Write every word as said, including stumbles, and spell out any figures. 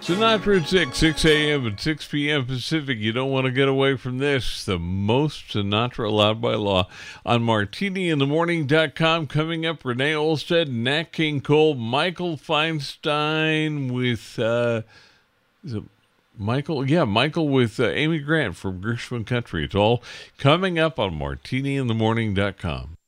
Sinatra at six, six a.m. and six p.m. Pacific. You don't want to get away from this. The most Sinatra allowed by law on martini in the morning dot com. Coming up, Renee Olstead, Nat King Cole, Michael Feinstein with, uh, is it Michael? Yeah, Michael with uh, Amy Grant from Gershwin Country. It's all coming up on martini in the morning dot com.